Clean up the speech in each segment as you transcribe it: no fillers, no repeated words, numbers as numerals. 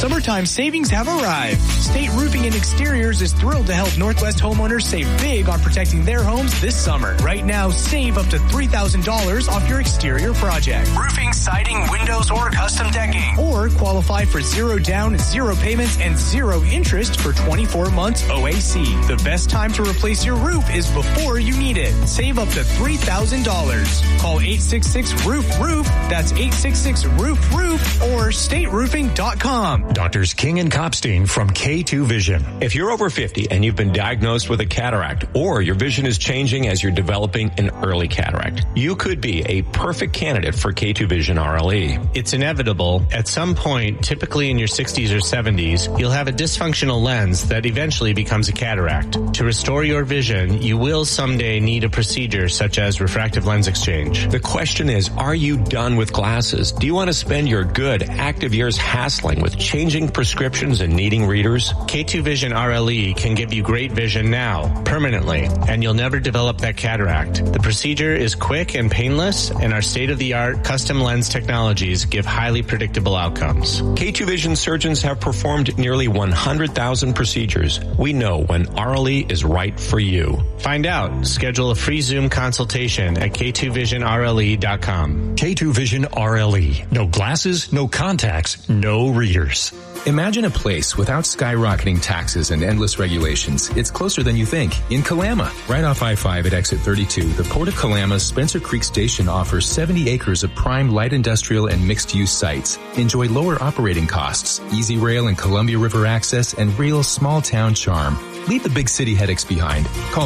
Summertime savings have arrived. State Roofing and Exteriors is thrilled to help Northwest homeowners save big on protecting their homes this summer. Right now, save up to $3,000 off your exterior project. Roofing, siding, windows, or custom decking. Or qualify for 0 down, 0 payments, and 0 interest for 24 months OAC. The best time to replace your roof is before you need it. Save up to $3,000. Call 866-ROOF-ROOF. That's 866-ROOF-ROOF or stateroofing.com. Doctors King and Kopstein from K2 Vision. If you're over 50 and you've been diagnosed with a cataract or your vision is changing as you're developing an early cataract, you could be a perfect candidate for K2 Vision RLE. It's inevitable. At some point, typically in your 60s or 70s, you'll have a dysfunctional lens that eventually becomes a cataract. To restore your vision, you will someday need a procedure such as refractive lens exchange. The question is, are you done with glasses? Do you want to spend your good, active years hassling with changing prescriptions and needing readers? K2 Vision RLE can give you great vision now, permanently, and you'll never develop that cataract. The procedure is quick and painless, and our state-of-the-art custom lens technologies give highly predictable outcomes. K2 Vision surgeons have performed nearly 100,000 procedures. We know when RLE is right for you. Find out. Schedule a free Zoom consultation at k2visionrle.com. K2 Vision RLE. No glasses, no contacts, no readers. Imagine a place without skyrocketing taxes and endless regulations. It's closer than you think. In Kalama, right off I-5 at exit 32, the Port of Kalama's Spencer Creek Station offers 70 acres of prime light industrial and mixed-use sites. Enjoy lower operating costs, easy rail and Columbia River access, and real small-town charm. Leave the big city headaches behind. Call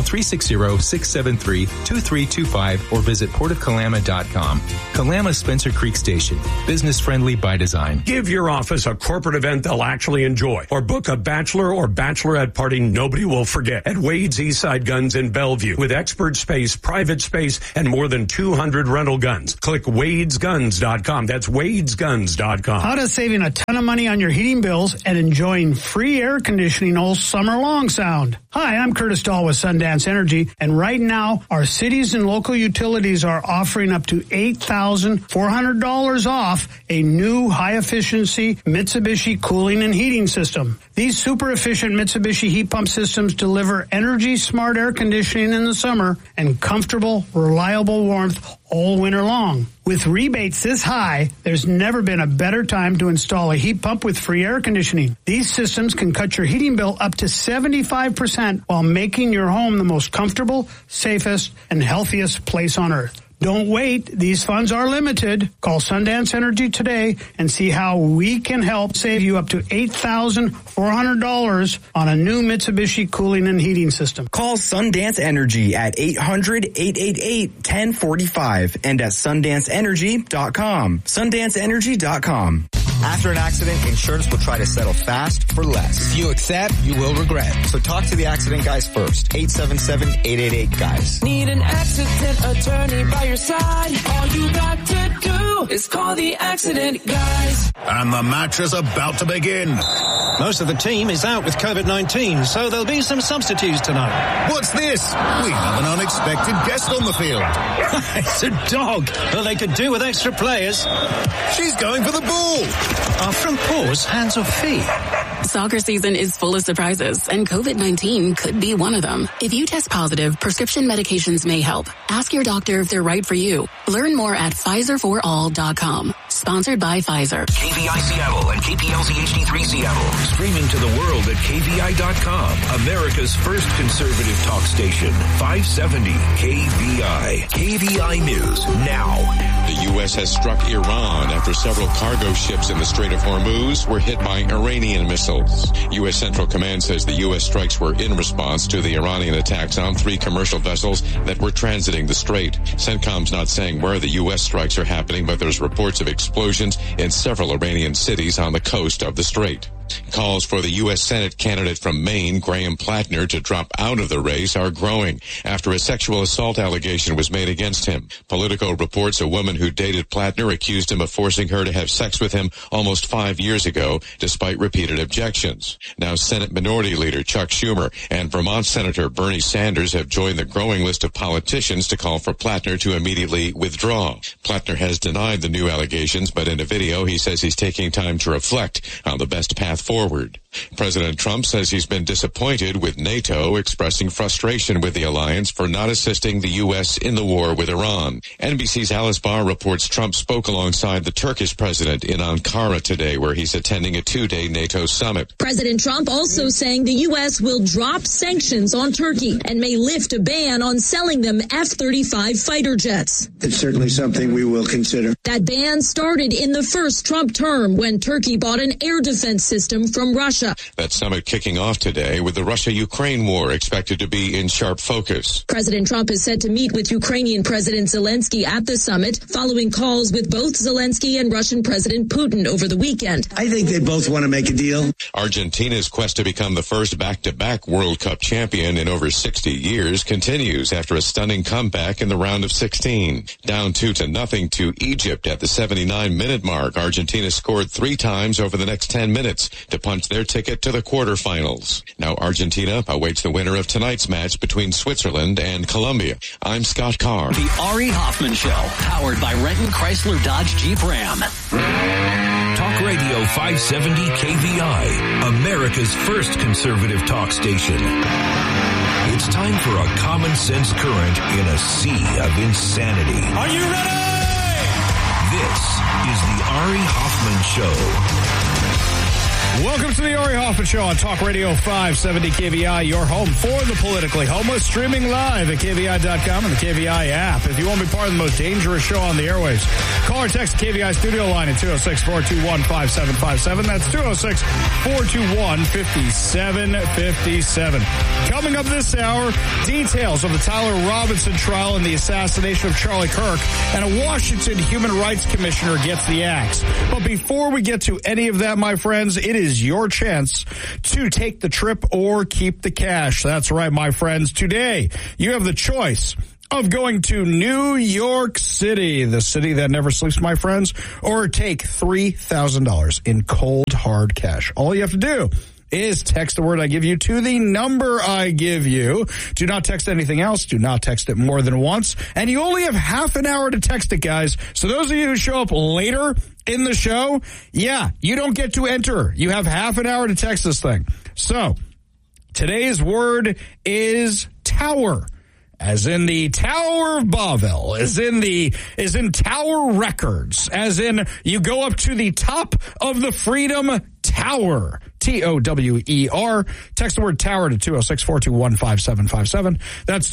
360-673-2325 or visit portofkalama.com. Kalama Spencer Creek Station. Business friendly by design. Give your office a corporate event they'll actually enjoy, or book a bachelor or bachelorette party nobody will forget at Wade's Eastside Guns in Bellevue. With expert space, private space, and more than 200 rental guns. Click wadesguns.com. That's wadesguns.com. How does saving a ton of money on your heating bills and enjoying free air conditioning all summer long sound? Hi, I'm Curtis Dahl with Sundance Energy, and right now, our cities and local utilities are offering up to $8,400 off a new high-efficiency Mitsubishi cooling and heating system. These super-efficient Mitsubishi heat pump systems deliver energy-smart air conditioning in the summer and comfortable, reliable warmth all winter long. With rebates this high, there's never been a better time to install a heat pump with free air conditioning. These systems can cut your heating bill up to 75% while making your home the most comfortable, safest, and healthiest place on earth. Don't wait. These funds are limited. Call Sundance Energy today and see how we can help save you up to $8,400 on a new Mitsubishi cooling and heating system. Call Sundance Energy at 800-888-1045 and at sundanceenergy.com. Sundanceenergy.com. After an accident, insurance will try to settle fast for less. If you accept, you will regret. So talk to the accident guys first. 877-888-GUYS. Need an accident attorney by your side? All you got to do is call the accident guys. And the match is about to begin. Most of the team is out with COVID-19, so there'll be some substitutes tonight. What's this? We have an unexpected guest on the field. It's a dog. Well, they could do with extra players. She's going for the ball. Are front paws hands or feet? Soccer season is full of surprises, and COVID-19 could be one of them. If you test positive, prescription medications may help. Ask your doctor if they're right for you. Learn more at PfizerForAll.com. Sponsored by Pfizer. KVI Seattle and KPLZ HD3 Seattle. Streaming to the world at KVI.com. America's first conservative talk station. 570 KVI. KVI News now. The U.S. has struck Iran after several cargo ships in the Strait of Hormuz were hit by Iranian missiles. U.S. Central Command says the U.S. strikes were in response to the Iranian attacks on 3 commercial vessels that were transiting the strait. CENTCOM's not saying where the U.S. strikes are happening, but there's reports of explosions in several Iranian cities on the coast of the strait. Calls for the U.S. Senate candidate from Maine, Graham Plattner, to drop out of the race are growing after a sexual assault allegation was made against him. Politico reports a woman who dated Plattner accused him of forcing her to have sex with him almost 5 years ago, despite repeated objections. Now Senate Minority Leader Chuck Schumer and Vermont Senator Bernie Sanders have joined the growing list of politicians to call for Plattner to immediately withdraw. Plattner has denied the new allegations, but in a video he says he's taking time to reflect on the best path forward. President Trump says he's been disappointed with NATO, expressing frustration with the alliance for not assisting the U.S. in the war with Iran. NBC's Alice Barr reports Trump spoke alongside the Turkish president in Ankara today, where he's attending a two-day NATO summit. President Trump also saying the U.S. will drop sanctions on Turkey and may lift a ban on selling them F-35 fighter jets. It's certainly something we will consider. That ban started in the first Trump term when Turkey bought an air defense system from Russia. That summit kicking off today with the Russia-Ukraine war expected to be in sharp focus. President Trump is set to meet with Ukrainian President Zelensky at the summit, following calls with both Zelensky and Russian President Putin over the weekend. I think they both want to make a deal. Argentina's quest to become the first back-to-back World Cup champion in over 60 years continues after a stunning comeback in the round of 16. Down 2-0 to Egypt at the 79-minute mark, Argentina scored 3 times over the next 10 minutes to punch their ticket to the quarterfinals. Now Argentina awaits the winner of tonight's match between Switzerland and Colombia. I'm Scott Carr. The Ari Hoffman Show, powered by Renton Chrysler Dodge Jeep Ram. Talk Radio 570 KVI, America's first conservative talk station. It's time for a common sense current in a sea of insanity. Are you ready? This is the Ari Hoffman Show. Welcome to the Ari Hoffman Show on Talk Radio 570 KVI, your home for the politically homeless, streaming live at KVI.com and the KVI app. If you want to be part of the most dangerous show on the airwaves, call or text the KVI studio line at 206-421-5757. That's 206-421-5757. Coming up this hour, details of the Tyler Robinson trial and the assassination of Charlie Kirk, and a Washington Human Rights Commissioner gets the axe. But before we get to any of that, my friends, it is your chance to take the trip or keep the cash. That's right, my friends. Today, you have the choice of going to New York City, the city that never sleeps, my friends, or take $3,000 in cold, hard cash. All you have to do is text the word I give you to the number I give you. Do not text anything else. Do not text it more than once. And you only have half an hour to text it, guys. So those of you who show up later in the show, yeah, you don't get to enter. You have half an hour to text this thing. So today's word is tower. As in the Tower of Babel, as in Tower Records, as in you go up to the top of the Freedom Tower. TOWER. Text the word tower to 206-421-5757. That's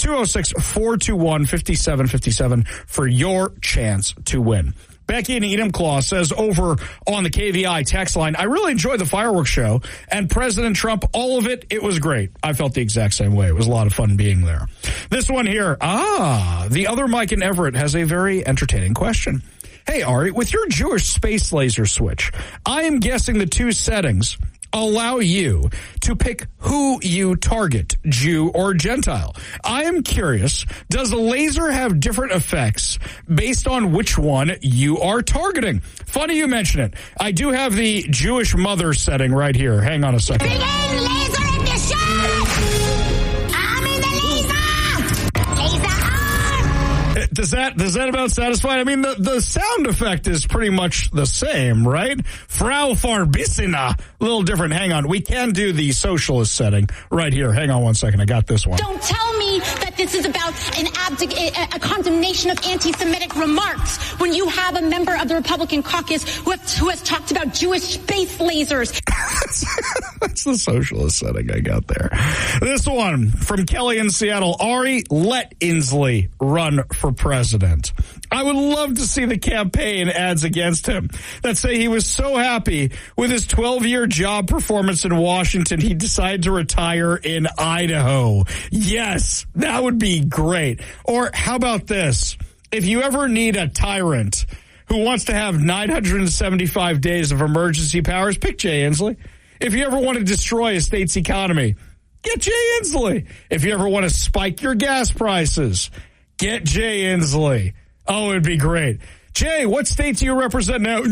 206-421-5757 for your chance to win. Becky in Enumclaw says over on the KVI text line, I really enjoyed the fireworks show and President Trump, all of it, it was great. I felt the exact same way. It was a lot of fun being there. This one here, the other Mike in Everett has a very entertaining question. Hey, Ari, with your Jewish space laser switch, I am guessing the two settings allow you to pick who you target, Jew or Gentile. I am curious, does the laser have different effects based on which one you are targeting? Funny you mention it. I do have the Jewish mother setting right here. Hang on a second. Laser in the shot! I'm in the laser! Laser on! Does that about satisfy? I mean, the sound effect is pretty much the same, right? Frau Farbissina, a little different. Hang on. We can do the socialist setting right here. Hang on one second. I got this one. Don't tell me that this is about a condemnation of anti-Semitic remarks when you have a member of the Republican caucus who has talked about Jewish space lasers. That's the socialist setting I got there. This one from Kelly in Seattle. Ari, let Inslee run for president. I would love to see the campaign ads against him that say he was so happy with his 12-year job performance in Washington, he decided to retire in Idaho. Yes, that would be great. Or how about this? If you ever need a tyrant who wants to have 975 days of emergency powers, pick Jay Inslee. If you ever want to destroy a state's economy, get Jay Inslee. If you ever want to spike your gas prices, get Jay Inslee. Oh, it'd be great. Jay, what state do you represent now?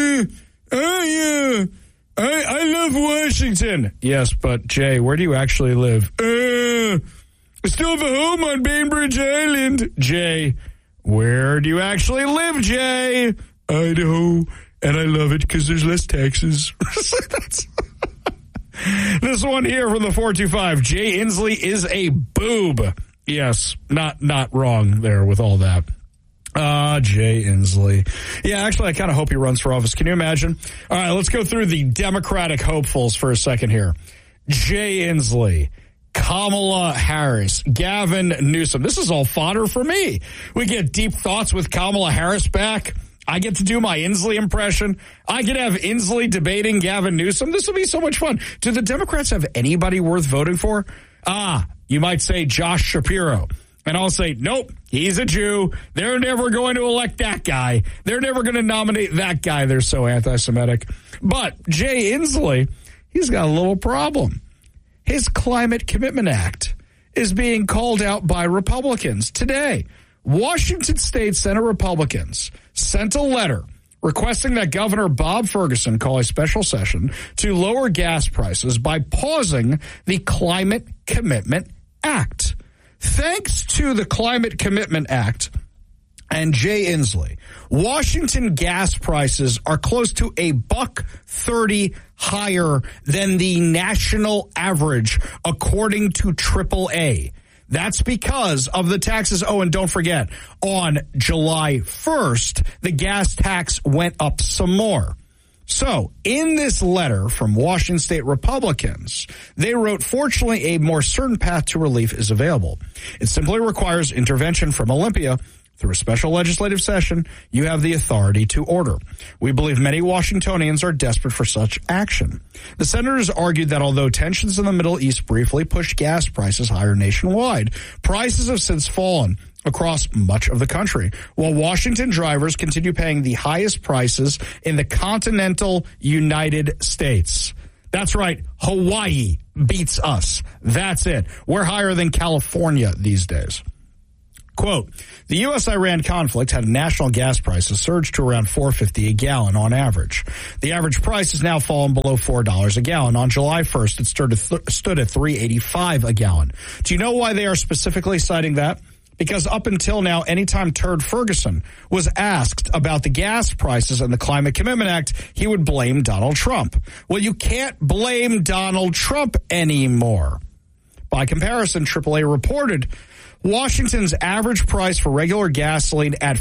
I love Washington. Yes, but Jay, where do you actually live? I still have a home on Bainbridge Island. Jay, where do you actually live, Jay? Idaho, and I love it because there's less taxes. This one here from the 425. Jay Inslee is a boob. Yes, not wrong there with all that. Jay Inslee. Yeah, actually, I kind of hope he runs for office. Can you imagine? All right, let's go through the Democratic hopefuls for a second here. Jay Inslee, Kamala Harris, Gavin Newsom. This is all fodder for me. We get deep thoughts with Kamala Harris back. I get to do my Inslee impression. I get to have Inslee debating Gavin Newsom. This will be so much fun. Do the Democrats have anybody worth voting for? You might say Josh Shapiro. And I'll say, nope, he's a Jew. They're never going to elect that guy. They're never going to nominate that guy. They're so anti-Semitic. But Jay Inslee, he's got a little problem. His Climate Commitment Act is being called out by Republicans today. Washington State Senate Republicans sent a letter requesting that Governor Bob Ferguson call a special session to lower gas prices by pausing the Climate Commitment Act. Thanks to the Climate Commitment Act and Jay Inslee, Washington gas prices are close to $1.30 higher than the national average, according to AAA. That's because of the taxes. Oh, and don't forget, on July 1st, the gas tax went up some more. So, in this letter from Washington State Republicans, they wrote, fortunately, a more certain path to relief is available. It simply requires intervention from Olympia. Through a special legislative session, you have the authority to order. We believe many Washingtonians are desperate for such action. The senators argued that although tensions in the Middle East briefly pushed gas prices higher nationwide, prices have since fallen across much of the country, while Washington drivers continue paying the highest prices in the continental United States. That's right, Hawaii beats us. That's it. We're higher than California these days. Quote, the U.S.-Iran conflict had national gas prices surge to around $4.50 a gallon on average. The average price has now fallen below $4 a gallon. On July 1st, it stood at $3.85 a gallon. Do you know why they are specifically citing that? Because up until now, anytime Turd Ferguson was asked about the gas prices and the Climate Commitment Act, he would blame Donald Trump. Well, you can't blame Donald Trump anymore. By comparison, AAA reported Washington's average price for regular gasoline at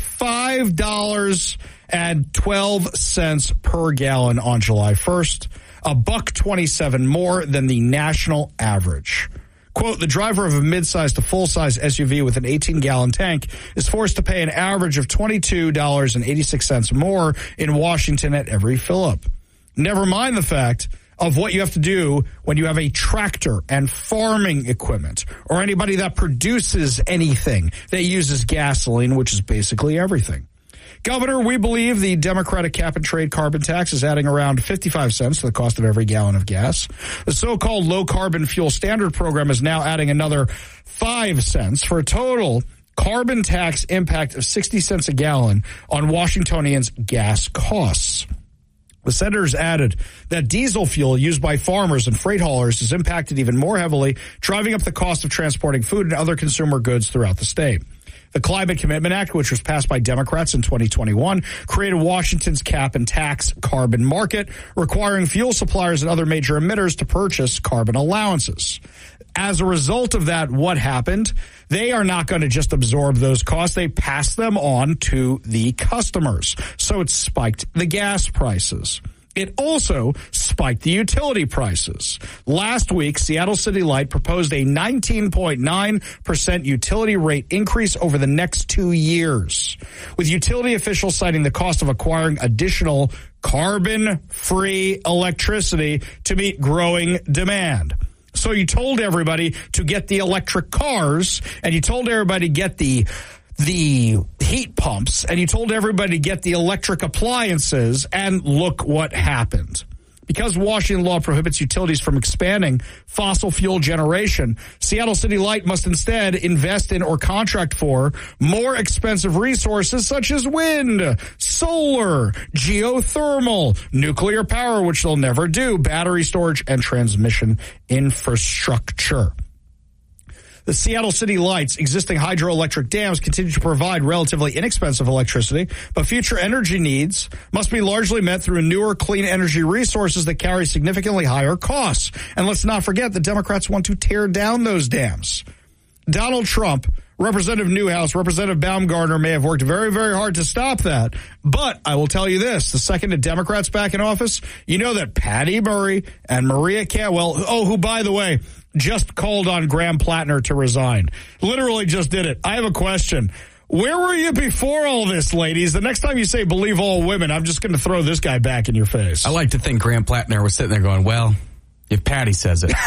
$5.12 per gallon on July 1st, $1.27 more than the national average. Quote, the driver of a mid-size to full-size SUV with an 18-gallon tank is forced to pay an average of $22.86 more in Washington at every fill-up. Never mind the fact of what you have to do when you have a tractor and farming equipment or anybody that produces anything that uses gasoline, which is basically everything. Governor, we believe the Democratic cap-and-trade carbon tax is adding around 55 cents to the cost of every gallon of gas. The so-called low-carbon fuel standard program is now adding another 5 cents for a total carbon tax impact of 60 cents a gallon on Washingtonians' gas costs. The senators added that diesel fuel used by farmers and freight haulers is impacted even more heavily, driving up the cost of transporting food and other consumer goods throughout the state. The Climate Commitment Act, which was passed by Democrats in 2021, created Washington's cap and tax carbon market, requiring fuel suppliers and other major emitters to purchase carbon allowances. As a result of that, what happened? They are not going to just absorb those costs. They pass them on to the customers. So it spiked the gas prices. It also spiked the utility prices. Last week, Seattle City Light proposed a 19.9% utility rate increase over the next 2 years, with utility officials citing the cost of acquiring additional carbon-free electricity to meet growing demand. So you told everybody to get the electric cars, and you told everybody to get the heat pumps, and you told everybody to get the electric appliances, and look what happened. Because Washington law prohibits utilities from expanding fossil fuel generation, Seattle City Light must instead invest in or contract for more expensive resources such as wind, solar, geothermal, nuclear power, which they'll never do, battery storage, and transmission infrastructure. The Seattle City Light's existing hydroelectric dams continue to provide relatively inexpensive electricity, but future energy needs must be largely met through newer clean energy resources that carry significantly higher costs. And let's not forget the Democrats want to tear down those dams. Donald Trump, Representative Newhouse, Representative Baumgartner may have worked very, very hard to stop that. But I will tell you this, the second the Democrats back in office, you know that Patty Murray and Maria Cantwell, who, by the way, just called on Graham Plattner to resign. Literally just did it. I have a question. Where were you before all this, ladies? The next time you say believe all women, I'm just going to throw this guy back in your face. I like to think Graham Plattner was sitting there going, well, if Patty says it,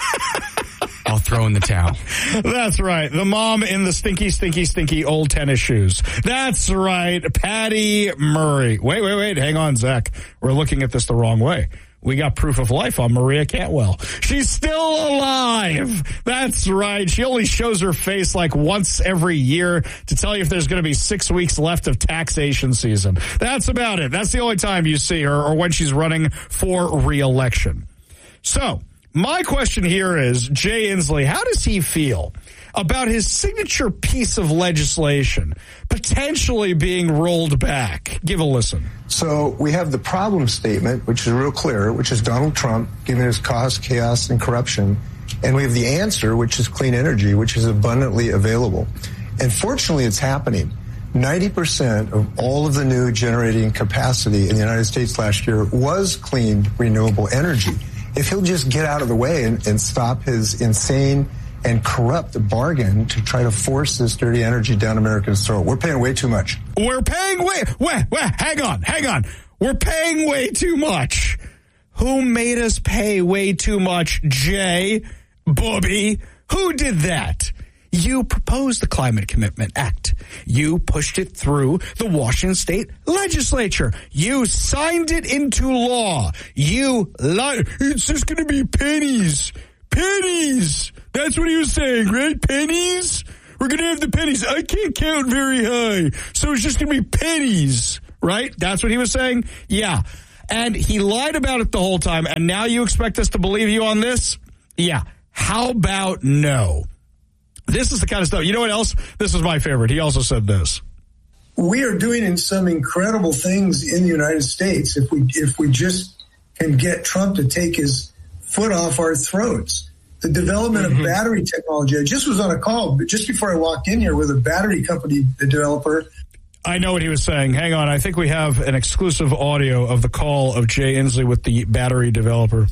I'll throw in the towel. That's right. The mom in the stinky, stinky, stinky old tennis shoes. That's right. Patty Murray. Wait. Hang on, Zach. We're looking at this the wrong way. We got proof of life on Maria Cantwell. She's still alive. That's right. She only shows her face like once every year to tell you if there's going to be 6 weeks left of taxation season. That's about it. That's the only time you see her, or when she's running for re-election. So, my question here is, Jay Inslee, how does he feel about his signature piece of legislation potentially being rolled back? Give a listen. So we have the problem statement, which is real clear, which is Donald Trump giving us cost, chaos, and corruption. And we have the answer, which is clean energy, which is abundantly available. And fortunately, it's happening. 90% of all of the new generating capacity in the United States last year was clean, renewable energy. If he'll just get out of the way and stop his insane and corrupt bargain to try to force this dirty energy down Americans' throat. We're paying way too much. We're paying hang on. We're paying way too much. Who made us pay way too much, Jay? Bobby? Who did that? You proposed the Climate Commitment Act. You pushed it through the Washington State Legislature. You signed it into law. You lied. It's just going to be pennies. Pennies. That's what he was saying, right? Pennies? We're going to have the pennies. I can't count very high, so it's just going to be pennies, right? That's what he was saying? Yeah. And he lied about it the whole time, and now you expect us to believe you on this? Yeah. How about no? This is the kind of stuff. You know what else? This is my favorite. He also said this. We are doing some incredible things in the United States if we just can get Trump to take his foot off our throats. The development of battery technology. I just was on a call just before I walked in here with a battery company, the developer. I know what he was saying. Hang on. I think we have an exclusive audio of the call of Jay Inslee with the battery developer.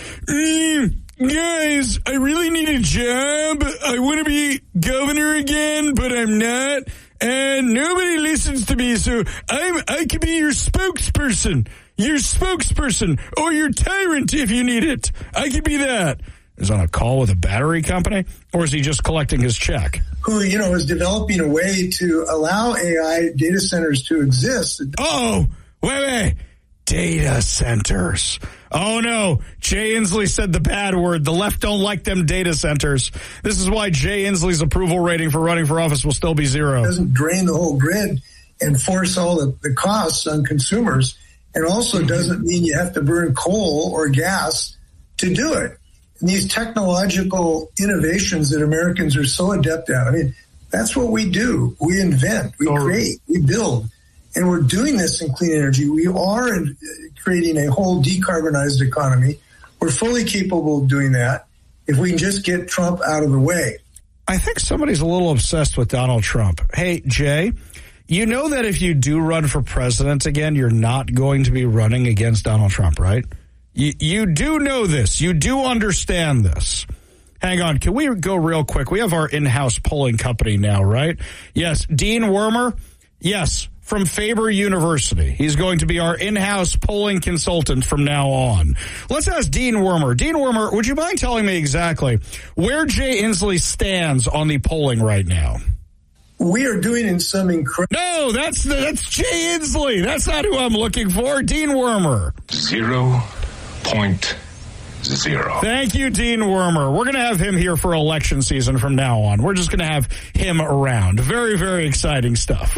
Guys, I really need a job. I want to be governor again, but I'm not. And nobody listens to me, so I could be your spokesperson. Or your tyrant if you need it. I could be that. Is on a call with a battery company, or is he just collecting his check? Who, is developing a way to allow AI data centers to exist. Oh, wait. Data centers. Oh, no. Jay Inslee said the bad word. The left don't like them data centers. This is why Jay Inslee's approval rating for running for office will still be 0. It doesn't drain the whole grid and force all the costs on consumers. And also doesn't mean you have to burn coal or gas to do it. And these technological innovations that Americans are so adept at, that's what we do. We invent, we create, we build. And we're doing this in clean energy. We are creating a whole decarbonized economy. We're fully capable of doing that if we can just get Trump out of the way. I think somebody's a little obsessed with Donald Trump. Hey, Jay, you know that if you do run for president again, you're not going to be running against Donald Trump, right? You do know this. You do understand this. Hang on. Can we go real quick? We have our in-house polling company now, right? Yes. Dean Wormer. Yes. From Faber University. He's going to be our in-house polling consultant from now on. Let's ask Dean Wormer. Dean Wormer, would you mind telling me exactly where Jay Inslee stands on the polling right now? We are doing in some incredible... No, that's Jay Inslee. That's not who I'm looking for. Dean Wormer. 0, 0.0. Thank you, Dean Wormer. We're going to have him here for election season from now on. We're just going to have him around. Very, very exciting stuff.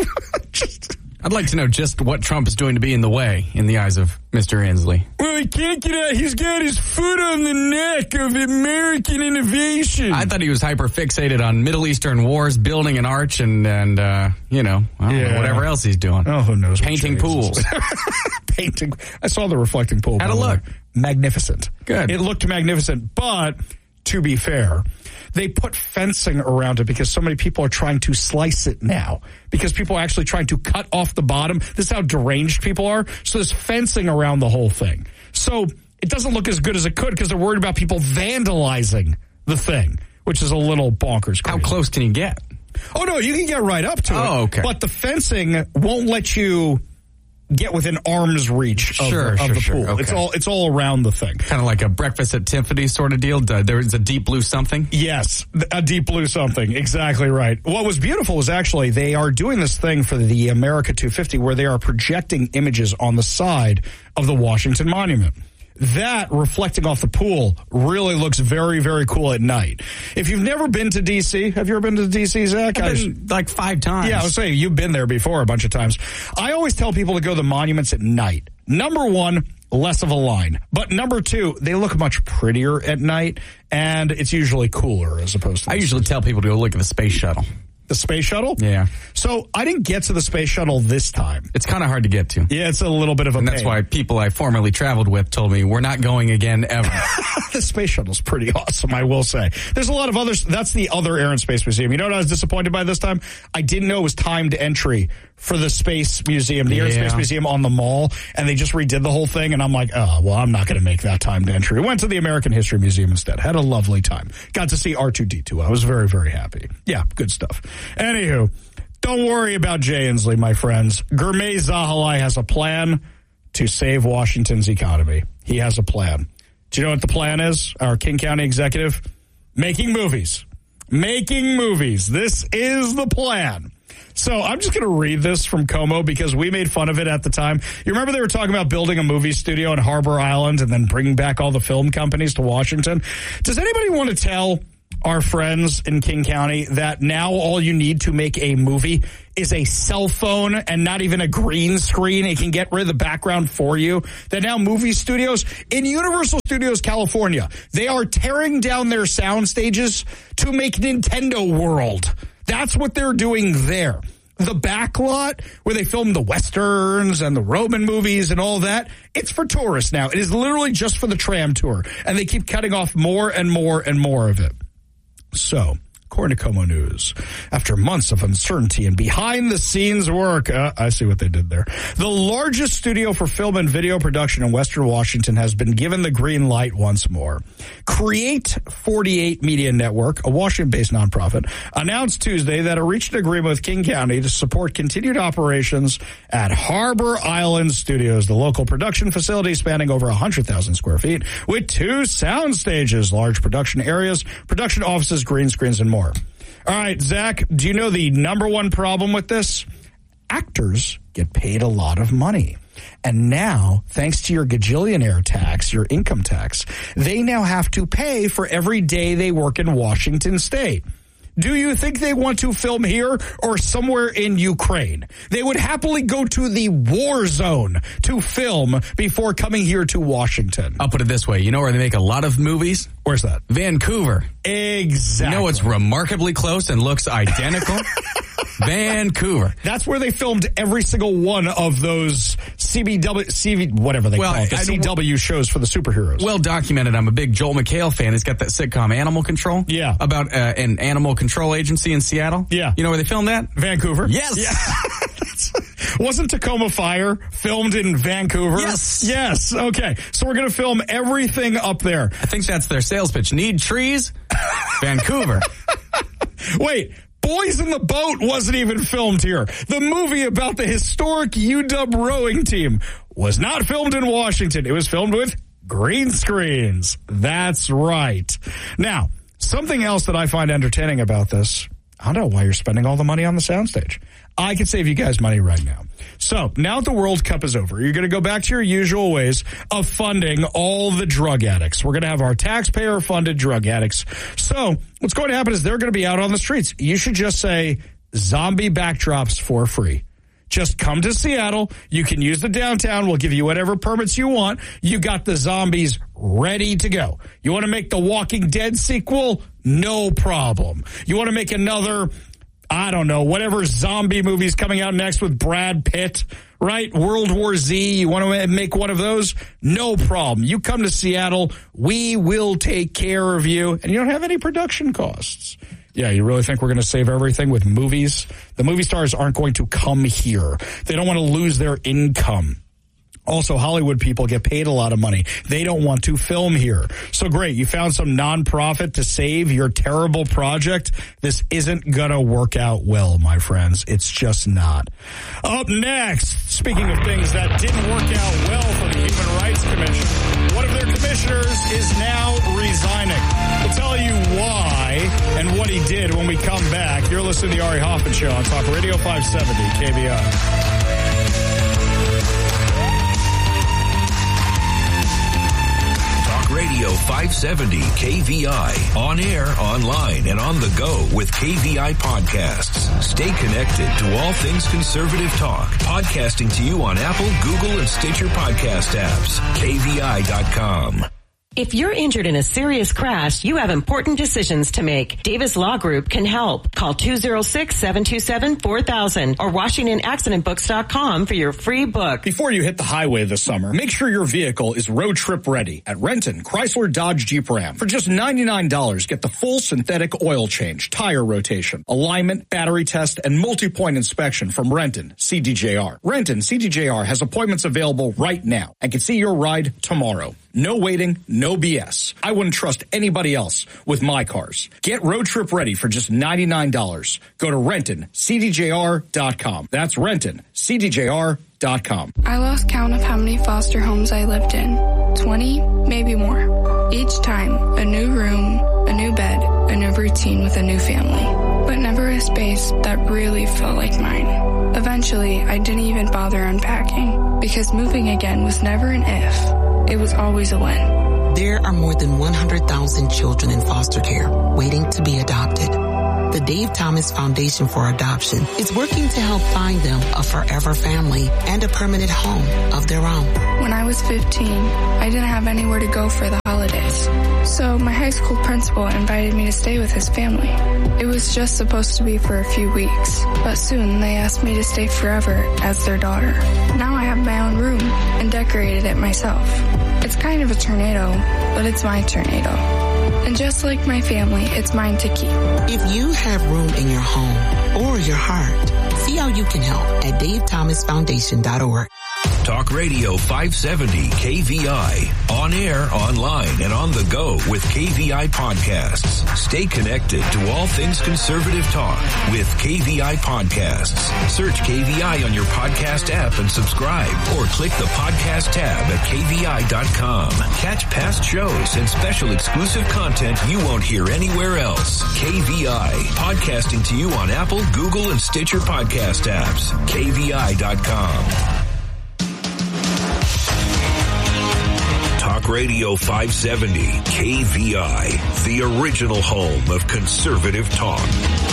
I'd like to know just what Trump is doing to be in the way in the eyes of Mr. Inslee. Well, he can't get out. He's got his foot on the neck of American innovation. I thought he was hyper fixated on Middle Eastern wars, building an arch, and I don't know, whatever else he's doing. Oh, who knows? Painting pools. Painting. I saw the reflecting pool. How'd it look? Magnificent. Good. It looked magnificent, but to be fair, they put fencing around it because so many people are trying to slice it now. Because people are actually trying to cut off the bottom. This is how deranged people are. So there's fencing around the whole thing. So it doesn't look as good as it could because they're worried about people vandalizing the thing, which is a little bonkers crazy. How close can you get? Oh, no, you can get right up to it. Oh, okay. But the fencing won't let you get within arm's reach of the pool. Okay. It's all around the thing. Kind of like a Breakfast at Tiffany's sort of deal. There is a deep blue something. Yes, a deep blue something. Exactly right. What was beautiful was actually they are doing this thing for the America 250 where they are projecting images on the side of the Washington Monument. That, reflecting off the pool, really looks very, very cool at night. If you've never been to D.C., have you ever been to D.C., Zach? I've been like 5 times. Yeah, I was saying, you've been there before a bunch of times. I always tell people to go to the monuments at night. Number one, less of a line. But number two, they look much prettier at night, and it's usually cooler as opposed to... I usually tell people to go look at the space shuttle. The space shuttle? Yeah. So I didn't get to the space shuttle this time. It's kind of hard to get to. Yeah, it's a little bit of a And pain. that's why people I formerly traveled with told me we're not going again ever. The space shuttle's pretty awesome, I will say. There's a lot of others. That's the other Air and Space Museum. You know what I was disappointed by this time? I didn't know it was timed entry for the Space Museum, the Air and Space Museum on the mall, and they just redid the whole thing, and I'm like, oh, well, I'm not going to make that timed entry. Went to the American History Museum instead. Had a lovely time. Got to see R2-D2. I was very, very happy. Yeah, good stuff. Anywho, don't worry about Jay Inslee, my friends. Gurmay Zahalai has a plan to save Washington's economy. He has a plan. Do you know what the plan is? Our King County executive? Making movies. Making movies. This is the plan. So I'm just going to read this from Como because we made fun of it at the time. You remember they were talking about building a movie studio in Harbor Island and then bringing back all the film companies to Washington? Does anybody want to tell our friends in King County that now all you need to make a movie is a cell phone and not even a green screen? It can get rid of the background for you. That now movie studios in Universal Studios California, they are tearing down their sound stages to make Nintendo World. That's what they're doing there. The backlot where they film the Westerns and the Roman movies and all that, it's for tourists now. It is literally just for the tram tour. And they keep cutting off more and more and more of it. So, according to Como News, after months of uncertainty and behind-the-scenes work, I see what they did there. The largest studio for film and video production in Western Washington has been given the green light once more. Create 48 Media Network, a Washington-based nonprofit, announced Tuesday that it reached an agreement with King County to support continued operations at Harbor Island Studios, the local production facility spanning over 100,000 square feet, with 2 sound stages, large production areas, production offices, green screens, and more. All right, Zach, do you know the number one problem with this? Actors get paid a lot of money. And now, thanks to your gajillionaire tax, your income tax, they now have to pay for every day they work in Washington State. Do you think they want to film here or somewhere in Ukraine? They would happily go to the war zone to film before coming here to Washington. I'll put it this way. You know where they make a lot of movies? Where's that? Vancouver. Exactly. You know it's remarkably close and looks identical? Vancouver. That's where they filmed every single one of those whatever they call it, the CW shows for the superheroes. Well documented. I'm a big Joel McHale fan. He's got that sitcom Animal Control. Yeah. About an animal control agency in Seattle. Yeah. You know where they filmed that? Vancouver. Yes. Yeah. Wasn't Tacoma Fire filmed in Vancouver? Yes. Yes. Okay. So we're going to film everything up there. I think that's their sales pitch. Need trees? Vancouver. Wait. Boys in the Boat wasn't even filmed here. The movie about the historic UW rowing team was not filmed in Washington. It was filmed with green screens. That's right. Now, something else that I find entertaining about this, I don't know why you're spending all the money on the soundstage. I can save you guys money right now. So now that the World Cup is over, you're going to go back to your usual ways of funding all the drug addicts. We're going to have our taxpayer-funded drug addicts. So what's going to happen is they're going to be out on the streets. You should just say zombie backdrops for free. Just come to Seattle. You can use the downtown. We'll give you whatever permits you want. You got the zombies ready to go. You want to make the Walking Dead sequel? No problem. You want to make another, I don't know, whatever zombie movie's coming out next with Brad Pitt, right? World War Z. You want to make one of those? No problem. You come to Seattle. We will take care of you. And you don't have any production costs. Yeah, you really think we're going to save everything with movies? The movie stars aren't going to come here. They don't want to lose their income. Also, Hollywood people get paid a lot of money. They don't want to film here. So great, you found some nonprofit to save your terrible project. This isn't going to work out well, my friends. It's just not. Up next, speaking of things that didn't work out well for the Human Rights Commission, one of their commissioners is now resigning. We'll tell you why and what he did when we come back. You're listening to the Ari Hoffman Show on Talk Radio 570 KVI. Radio 570 KVI. On air, online, and on the go with KVI podcasts. Stay connected to all things conservative talk. Podcasting to you on Apple, Google, and Stitcher podcast apps. KVI.com. If you're injured in a serious crash, you have important decisions to make. Davis Law Group can help. Call 206-727-4000 or WashingtonAccidentBooks.com for your free book. Before you hit the highway this summer, make sure your vehicle is road trip ready at Renton Chrysler Dodge Jeep Ram. For just $99, get the full synthetic oil change, tire rotation, alignment, battery test, and multi-point inspection from Renton CDJR. Renton CDJR has appointments available right now and can see your ride tomorrow. No waiting, no BS. I wouldn't trust anybody else with my cars. Get road trip ready for just $99. Go to RentonCDJR.com. That's RentonCDJR.com. I lost count of how many foster homes I lived in. 20, maybe more. Each time, a new room, a new bed, a new routine with a new family. But never a space that really felt like mine. Eventually, I didn't even bother unpacking because moving again was never an if. It was always a when. There are more than 100,000 children in foster care waiting to be adopted. The Dave Thomas Foundation for Adoption is working to help find them a forever family and a permanent home of their own. When I was 15, I didn't have anywhere to go for the holidays. So my high school principal invited me to stay with his family. It was just supposed to be for a few weeks, but soon they asked me to stay forever as their daughter. Now I have my own room and decorated it myself. It's kind of a tornado, but it's my tornado. And just like my family, it's mine to keep. If you have room in your home or your heart, see how you can help at DaveThomasFoundation.org. Talk Radio 570 KVI. On air, online, and on the go with KVI podcasts. Stay connected to all things conservative talk with KVI podcasts. Search KVI on your podcast app and subscribe, or click the podcast tab at KVI.com. Catch past shows and special exclusive content you won't hear anywhere else. KVI. Podcasting to you on Apple, Google, and Stitcher podcast apps. KVI.com. Talk Radio 570 KVI, the original home of conservative talk.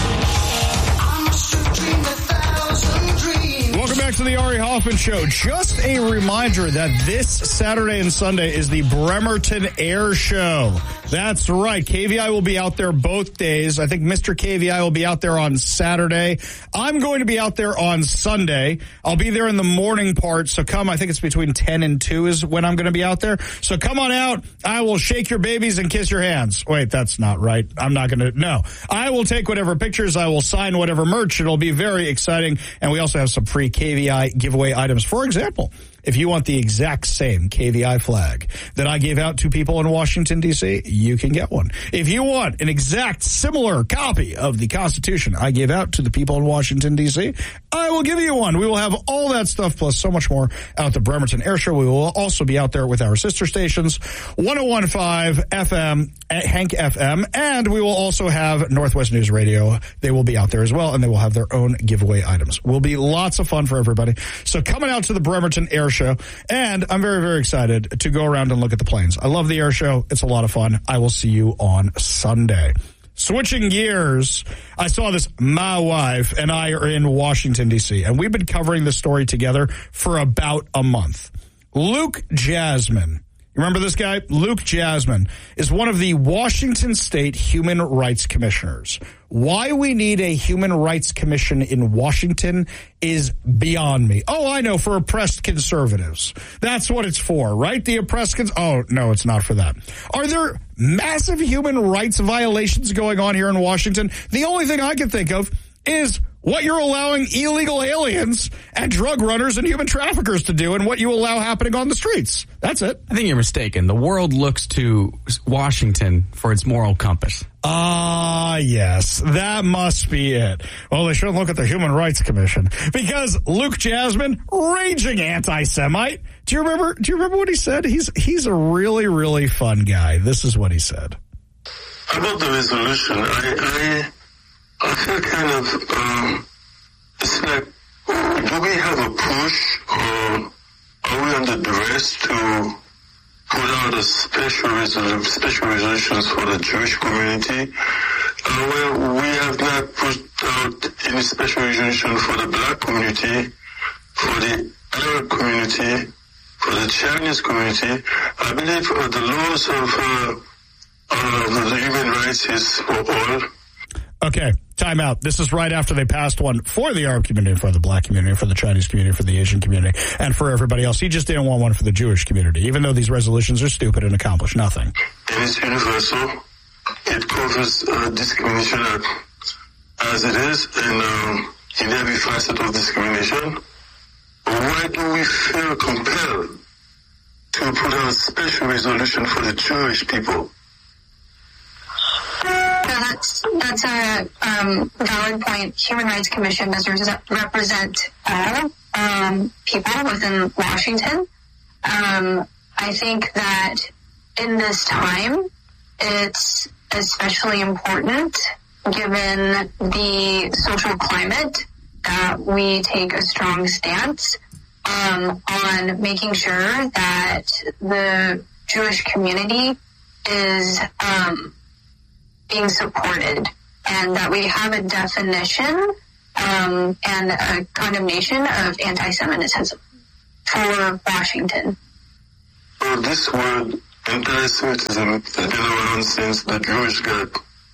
Welcome back to the Ari Hoffman Show. Just a reminder that this Saturday and Sunday is the Bremerton Air Show. That's right. KVI will be out there both days. I think Mr. KVI will be out there on Saturday. I'm going to be out there on Sunday. I'll be there in the morning part, so come. I think it's between 10 and 2 is when I'm going to be out there. So come on out. I will shake your babies and kiss your hands. Wait, that's not right. I'm not going to. No. I will take whatever pictures. I will sign whatever merch. It'll be very exciting. And we also have some free KVI giveaway items. For example, If you want the exact same KVI flag that I gave out to people in Washington, D.C., you can get one. If you want an exact similar copy of the Constitution I gave out to the people in Washington, D.C., I will give you one. We will have all that stuff plus so much more out at the Bremerton Air Show. We will also be out there with our sister stations, 101.5 FM, Hank FM, and we will also have Northwest News Radio. They will be out there as well, and they will have their own giveaway items. Will be lots of fun for everybody. So coming out to the Bremerton Air Show, and I'm very, very excited to go around and look at the planes. I love the air show. It's a lot of fun. I will see you on Sunday. Switching gears, I saw this. My wife and I are in Washington, D.C., and we've been covering this story together for about a month. Luke Jasmine. Remember this guy? Luke Jasmine is one of the Washington State Human Rights Commissioners. Why we need a Human Rights Commission in Washington is beyond me. Oh, I know, for oppressed conservatives. That's what it's for, right? The oppressed Oh, no, it's not for that. Are there massive human rights violations going on here in Washington? The only thing I can think of is what you're allowing illegal aliens and drug runners and human traffickers to do and what you allow happening on the streets. That's it. I think you're mistaken. The world looks to Washington for its moral compass. Yes, that must be it. Well, they shouldn't look at the Human Rights Commission because Luke Jasmine, raging anti-Semite. Do you remember what he said? He's a really, really fun guy. This is what he said. About the resolution, I feel kind of, it's like, do we have a push or are we under duress to put out a special resolutions for the Jewish community? Well, we have not put out any special resolution for the black community, for the Arab community, for the Chinese community. I believe the laws of the human rights is for all. Okay, time out. This is right after they passed one for the Arab community, for the black community, for the Chinese community, for the Asian community, and for everybody else. He just didn't want one for the Jewish community, even though these resolutions are stupid and accomplish nothing. And it's universal. It covers discrimination as it is, and in every facet of discrimination. Why do we feel compelled to put out a special resolution for the Jewish people? That's a valid point. Human Rights Commission does represent all people within Washington. I think that in this time, it's especially important, given the social climate, that we take a strong stance on making sure that the Jewish community is being supported, and that we have a definition and a condemnation of anti-Semitism for Washington. Well, this word anti-Semitism has been around since the Jewish got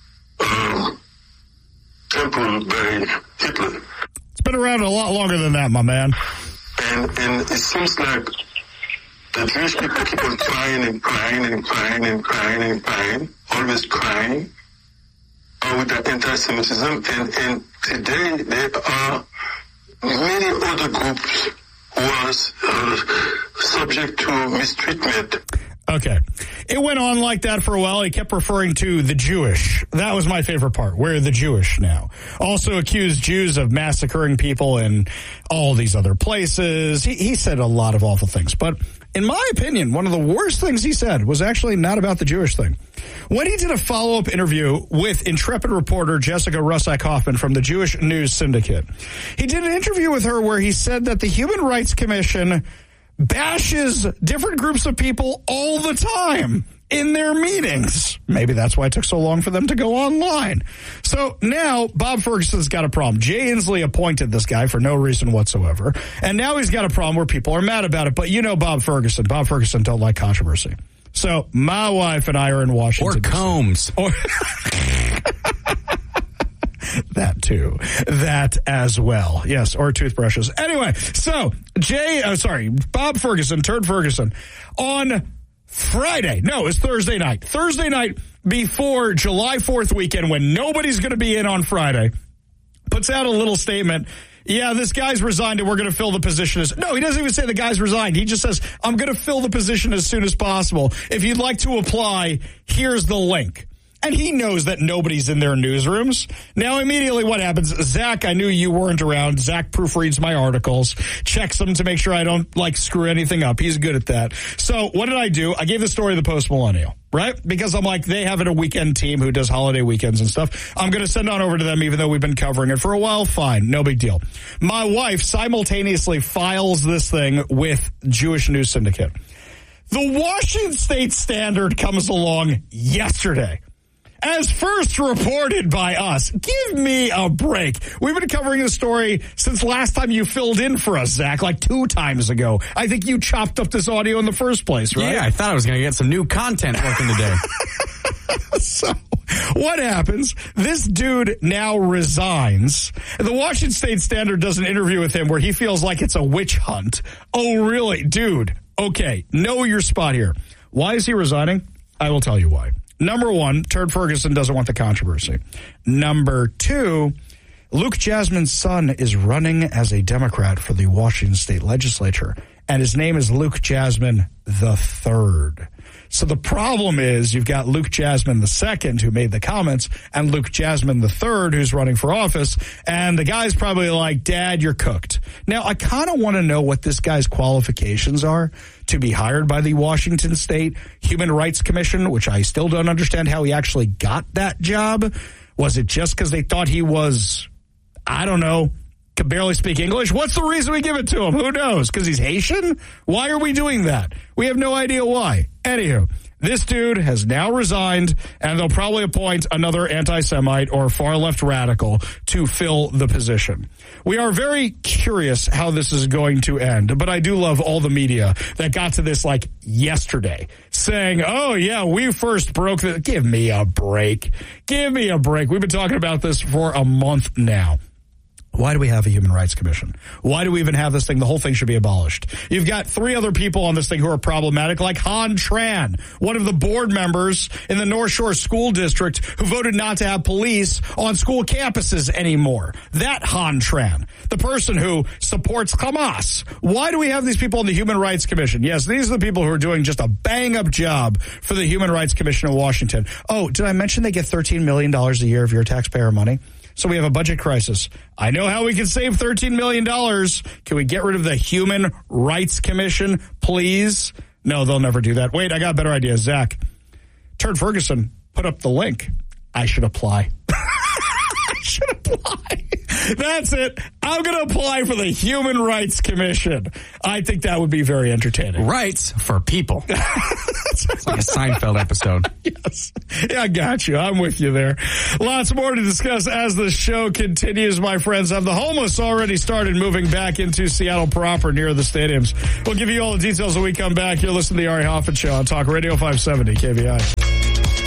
trampled by Hitler. It's been around a lot longer than that, my man. And it seems like the Jewish people keep on crying and crying and crying and crying and crying, always crying with the anti-Semitism. And today there are many other groups who are subject to mistreatment. Okay. It went on like that for a while. He kept referring to the Jewish. That was my favorite part. Where are the Jewish now? Also accused Jews of massacring people in all these other places. He said a lot of awful things. But in my opinion, one of the worst things he said was actually not about the Jewish thing. When he did a follow-up interview with intrepid reporter Jessica Russack-Hoffman from the Jewish News Syndicate, he did an interview with her where he said that the Human Rights Commission bashes different groups of people all the time in their meetings. Maybe that's why it took so long for them to go online. So now Bob Ferguson's got a problem. Jay Inslee appointed this guy for no reason whatsoever. And now he's got a problem where people are mad about it. But you know Bob Ferguson. Bob Ferguson don't like controversy. So my wife and I are in Washington. Or combs. That too. That as well. Yes, or toothbrushes. Anyway, so Bob Ferguson, Turd Ferguson, on Friday. No, it's Thursday night. Thursday night before July 4th weekend when nobody's going to be in on Friday, puts out a little statement. Yeah, this guy's resigned and we're going to fill the position no, he doesn't even say the guy's resigned. He just says, I'm going to fill the position as soon as possible. If you'd like to apply, here's the link. And he knows that nobody's in their newsrooms. Now, immediately what happens? Zach, I knew you weren't around. Zach proofreads my articles, checks them to make sure I don't, screw anything up. He's good at that. So what did I do? I gave the story to the Post Millennial, right? Because I'm like, they have a weekend team who does holiday weekends and stuff. I'm going to send on over to them, even though we've been covering it for a while. Fine. No big deal. My wife simultaneously files this thing with Jewish News Syndicate. The Washington State Standard comes along yesterday. As first reported by us. Give me a break. We've been covering the story since last time you filled in for us, Zach, 2 times ago. I think you chopped up this audio in the first place, right? Yeah, I thought I was going to get some new content working today. So, what happens? This dude now resigns. The Washington State Standard does an interview with him where he feels like it's a witch hunt. Oh, really? Dude, okay, know your spot here. Why is he resigning? I will tell you why. Number 1, Turd Ferguson doesn't want the controversy. Number 2, Luke Jasmine's son is running as a Democrat for the Washington State Legislature, and his name is Luke Jasmine III. So the problem is you've got Luke Jasmine II, who made the comments, and Luke Jasmine III, who's running for office, and the guy's probably like, Dad, you're cooked. Now, I kind of want to know what this guy's qualifications are to be hired by the Washington State Human Rights Commission, which I still don't understand how he actually got that job. Was it just because they thought he was, I don't know, could barely speak English? What's the reason we give it to him? Who knows? Because he's Haitian? Why are we doing that? We have no idea why. Anywho, this dude has now resigned, and they'll probably appoint another anti-Semite or far-left radical to fill the position. We are very curious how this is going to end, but I do love all the media that got to this yesterday, saying, oh, yeah, we first broke the... Give me a break. Give me a break. We've been talking about this for a month now. Why do we have a Human Rights Commission? Why do we even have this thing? The whole thing should be abolished. You've got 3 other people on this thing who are problematic, like Han Tran, one of the board members in the North Shore School District who voted not to have police on school campuses anymore. That Han Tran, the person who supports Hamas. Why do we have these people on the Human Rights Commission? Yes, these are the people who are doing just a bang-up job for the Human Rights Commission in Washington. Oh, did I mention they get $13 million a year of your taxpayer money? So we have a budget crisis. I know how we can save $13 million. Can we get rid of the Human Rights Commission, please? No, they'll never do that. Wait, I got a better idea. Zach, Turd Ferguson put up the link. I should apply. I should apply. That's it. I'm going to apply for the Human Rights Commission. I think that would be very entertaining. Rights for people. It's like a Seinfeld episode. Yes. Yeah, I got you. I'm with you there. Lots more to discuss as the show continues, my friends. Have the homeless already started moving back into Seattle proper near the stadiums? We'll give you all the details when we come back. You're listening to the Ari Hoffman Show on Talk Radio 570 KVI.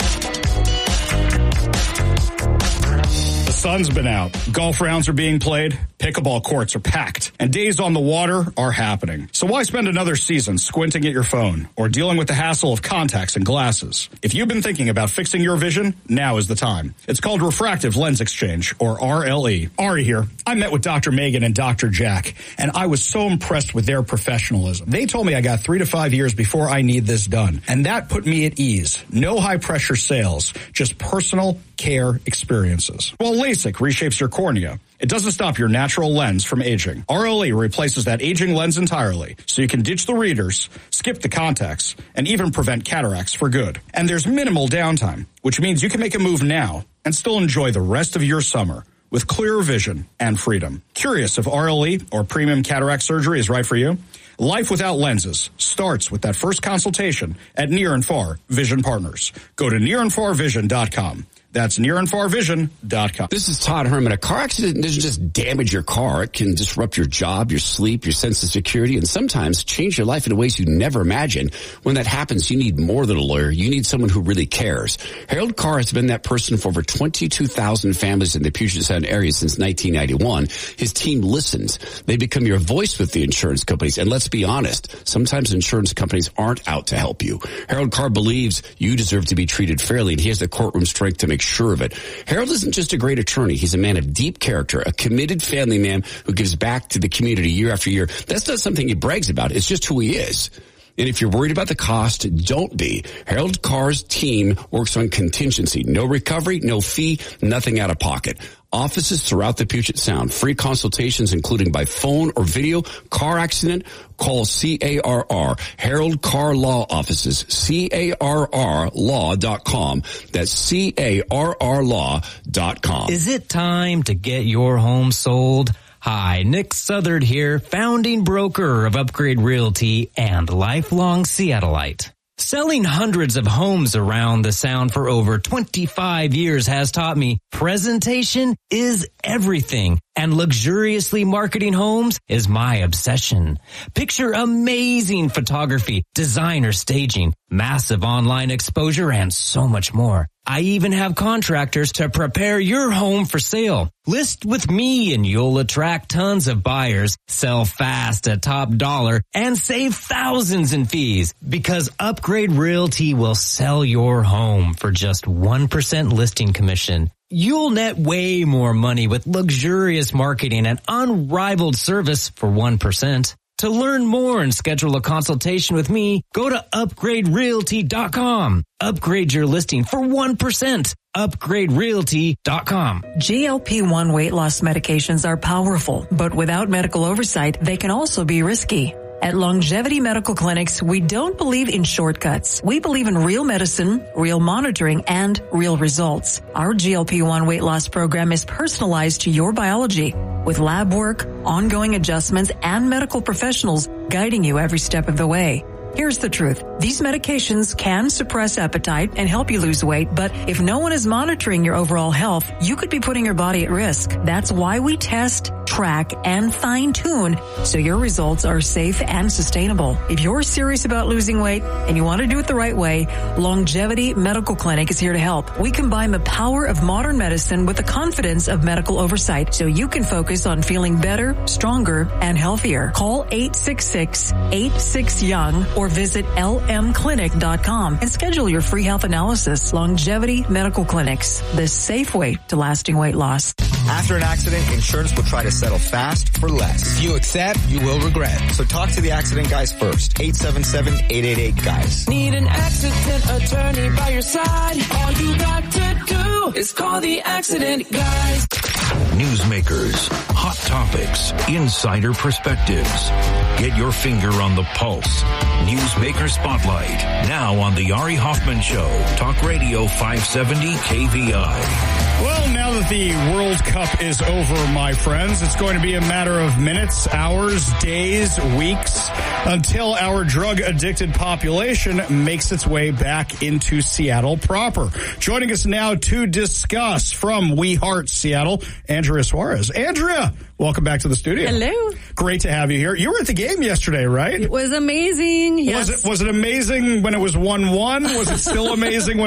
The sun's been out. Golf rounds are being played. Pickleball courts are packed. And days on the water are happening. So why spend another season squinting at your phone or dealing with the hassle of contacts and glasses? If you've been thinking about fixing your vision, now is the time. It's called Refractive Lens Exchange, or RLE. Ari here. I met with Dr. Megan and Dr. Jack, and I was so impressed with their professionalism. They told me I got 3 to 5 years before I need this done. And that put me at ease. No high-pressure sales, just personal care experiences. Well, LASIK reshapes your cornea. It doesn't stop your natural lens from aging. RLE replaces that aging lens entirely, so you can ditch the readers, skip the contacts, and even prevent cataracts for good. And there's minimal downtime, which means you can make a move now and still enjoy the rest of your summer with clearer vision and freedom. Curious if RLE or premium cataract surgery is right for you? Life without lenses starts with that first consultation at Near and Far Vision Partners. Go to nearandfarvision.com. That's nearandfarvision.com. This is Todd Herman. A car accident doesn't just damage your car. It can disrupt your job, your sleep, your sense of security, and sometimes change your life in ways you never imagined. When that happens, you need more than a lawyer. You need someone who really cares. Harold Carr has been that person for over 22,000 families in the Puget Sound area since 1991. His team listens. They become your voice with the insurance companies. And let's be honest, sometimes insurance companies aren't out to help you. Harold Carr believes you deserve to be treated fairly, and he has the courtroom strength to make make sure of it. Harold isn't just a great attorney. He's a man of deep character, a committed family man who gives back to the community year after year. That's not something he brags about. It's just who he is. And if you're worried about the cost, don't be. Harold Carr's team works on contingency. No recovery, no fee, nothing out of pocket. Offices throughout the Puget Sound. Free consultations, including by phone or video. Car accident, call CARR. Harold Carr Law Offices. CARRlaw.com. That's CARRlaw.com. Is it time to get your home sold? Hi, Nick Southard here, founding broker of Upgrade Realty and lifelong Seattleite. Selling hundreds of homes around the Sound for over 25 years has taught me presentation is everything, and luxuriously marketing homes is my obsession. Picture amazing photography, designer staging, massive online exposure, and so much more. I even have contractors to prepare your home for sale. List with me and you'll attract tons of buyers, sell fast at top dollar, and save thousands in fees because Upgrade Realty will sell your home for just 1% listing commission. You'll net way more money with luxurious marketing and unrivaled service for 1%. To learn more and schedule a consultation with me, go to upgraderealty.com. Upgrade your listing for 1%. upgraderealty.com. GLP-1 weight loss medications are powerful, but without medical oversight, they can also be risky. At Longevity Medical Clinics, we don't believe in shortcuts. We believe in real medicine, real monitoring, and real results. Our GLP-1 weight loss program is personalized to your biology with lab work, ongoing adjustments, and medical professionals guiding you every step of the way. Here's the truth. These medications can suppress appetite and help you lose weight, but if no one is monitoring your overall health, you could be putting your body at risk. That's why we test, track, and fine-tune so your results are safe and sustainable. If you're serious about losing weight and you want to do it the right way, Longevity Medical Clinic is here to help. We combine the power of modern medicine with the confidence of medical oversight so you can focus on feeling better, stronger, and healthier. Call 866-86-YOUNG or visit lmclinic.com and schedule your free health analysis. Longevity Medical Clinics, the safe way to lasting weight loss. After an accident, insurance will try to settle fast for less. If you accept, you will regret. So talk to the accident guys first. 877-888-GUYS. Need an accident attorney by your side? All you got to do is call the accident guys. Newsmakers, hot topics, insider perspectives. Get your finger on the pulse. Newsmaker Spotlight, now on the Ari Hoffman Show. Talk Radio 570 KVI. Well, now that the World Cup is over, my friends, it's going to be a matter of minutes, hours, days, weeks, until our drug-addicted population makes its way back into Seattle proper. Joining us now to discuss from We Heart Seattle, Andrea Suarez. Andrea, welcome back to the studio. Hello. Great to have you here. You were at the game yesterday, right? It was amazing. Yes. Was it amazing when it was 1-1? Was it still amazing when